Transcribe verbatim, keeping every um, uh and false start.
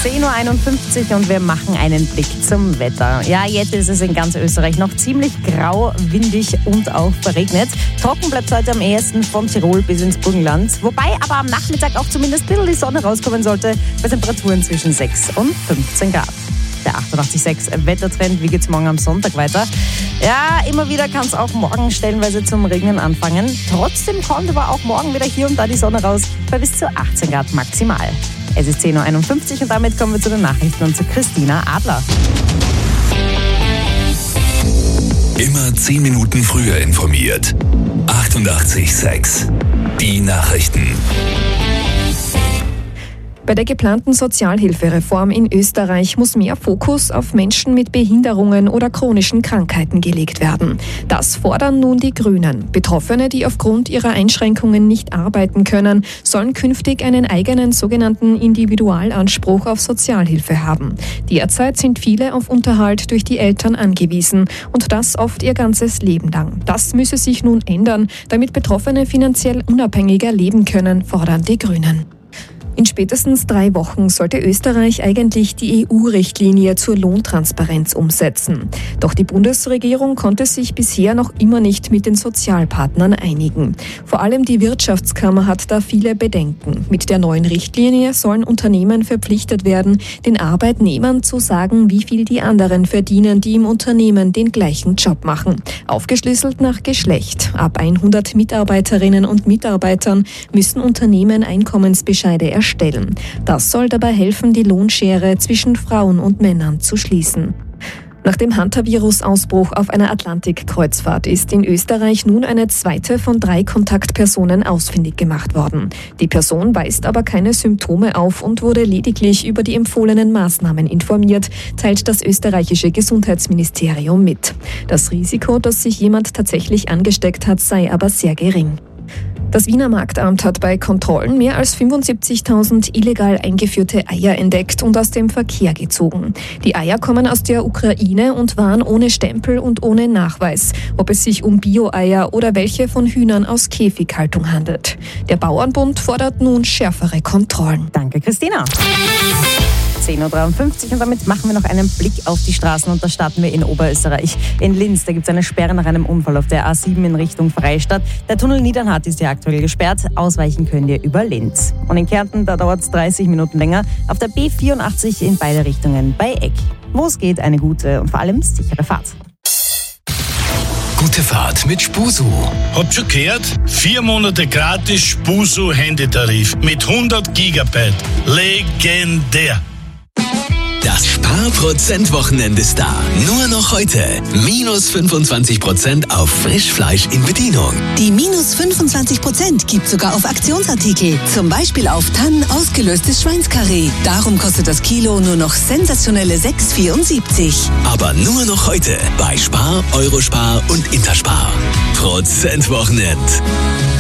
zehn Uhr einundfünfzig und wir machen einen Blick zum Wetter. Ja, jetzt ist es in ganz Österreich noch ziemlich grau, windig und auch verregnet. Trocken bleibt es heute am ehesten von Tirol bis ins Burgenland. Wobei aber am Nachmittag auch zumindest ein bisschen die Sonne rauskommen sollte, bei Temperaturen zwischen sechs und fünfzehn Grad. Der achtundachtzig Komma sechs Wettertrend, wie geht's morgen am Sonntag weiter? Ja, immer wieder kann es auch morgen stellenweise zum Regnen anfangen. Trotzdem kommt aber auch morgen wieder hier und da die Sonne raus, bei bis zu achtzehn Grad maximal. Es ist zehn Uhr einundfünfzig und damit kommen wir zu den Nachrichten und zu Christina Adler. Immer zehn Minuten früher informiert. achtundachtzig Komma sechs. Die Nachrichten. Bei der geplanten Sozialhilfereform in Österreich muss mehr Fokus auf Menschen mit Behinderungen oder chronischen Krankheiten gelegt werden. Das fordern nun die Grünen. Betroffene, die aufgrund ihrer Einschränkungen nicht arbeiten können, sollen künftig einen eigenen sogenannten Individualanspruch auf Sozialhilfe haben. Derzeit sind viele auf Unterhalt durch die Eltern angewiesen und das oft ihr ganzes Leben lang. Das müsse sich nun ändern, damit Betroffene finanziell unabhängiger leben können, fordern die Grünen. In spätestens drei Wochen sollte Österreich eigentlich die E U-Richtlinie zur Lohntransparenz umsetzen. Doch die Bundesregierung konnte sich bisher noch immer nicht mit den Sozialpartnern einigen. Vor allem die Wirtschaftskammer hat da viele Bedenken. Mit der neuen Richtlinie sollen Unternehmen verpflichtet werden, den Arbeitnehmern zu sagen, wie viel die anderen verdienen, die im Unternehmen den gleichen Job machen. Aufgeschlüsselt nach Geschlecht. Ab hundert Mitarbeiterinnen und Mitarbeitern müssen Unternehmen Einkommensbescheide erstellen. Stellen. Das soll dabei helfen, die Lohnschere zwischen Frauen und Männern zu schließen. Nach dem Hantavirus-Ausbruch auf einer Atlantik-Kreuzfahrt ist in Österreich nun eine zweite von drei Kontaktpersonen ausfindig gemacht worden. Die Person weist aber keine Symptome auf und wurde lediglich über die empfohlenen Maßnahmen informiert, teilt das österreichische Gesundheitsministerium mit. Das Risiko, dass sich jemand tatsächlich angesteckt hat, sei aber sehr gering. Das Wiener Marktamt hat bei Kontrollen mehr als fünfundsiebzigtausend illegal eingeführte Eier entdeckt und aus dem Verkehr gezogen. Die Eier kommen aus der Ukraine und waren ohne Stempel und ohne Nachweis, ob es sich um Bio-Eier oder welche von Hühnern aus Käfighaltung handelt. Der Bauernbund fordert nun schärfere Kontrollen. Danke, Christina. zehn Uhr dreiundfünfzig und damit machen wir noch einen Blick auf die Straßen und da starten wir in Oberösterreich. In Linz, da gibt es eine Sperre nach einem Unfall auf der A sieben in Richtung Freistadt. Der Tunnel Niedernhardt ist ja aktuell gesperrt, ausweichen könnt ihr über Linz. Und in Kärnten, da dauert es dreißig Minuten länger, auf der B vierundachtzig in beide Richtungen bei Eck. Wo es geht, eine gute und vor allem sichere Fahrt. Gute Fahrt mit Spusu. Habt schon gehört? Vier Monate gratis Spusu Handytarif mit hundert Gigabyte. Legendär. Das Sparprozent-Wochenende ist da. Nur noch heute. Minus fünfundzwanzig Prozent auf Frischfleisch in Bedienung. Die minus fünfundzwanzig Prozent gibt sogar auf Aktionsartikel. Zum Beispiel auf Tannen ausgelöstes Schweinskarree. Darum kostet das Kilo nur noch sensationelle sechs Komma vierundsiebzig. Aber nur noch heute bei Spar, Eurospar und Interspar. Prozent-Wochenend.